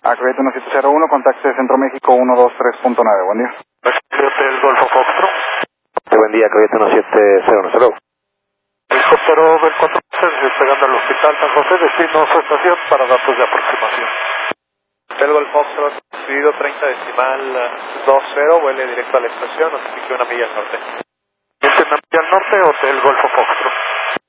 Acredito 1701, contacte Centro México 123.9, buen día. Hotel Golfo Foxtrot. Buen día, acredito 1701, salud. Helicóptero del 4 despegando al Hospital San José, destino su estación para datos de aproximación. Hotel Golf Foxtrot, subido 30 decimal 20, vuele directo a la estación, notifique una milla al norte. Una milla al norte, Hotel Golfo Foxtrot.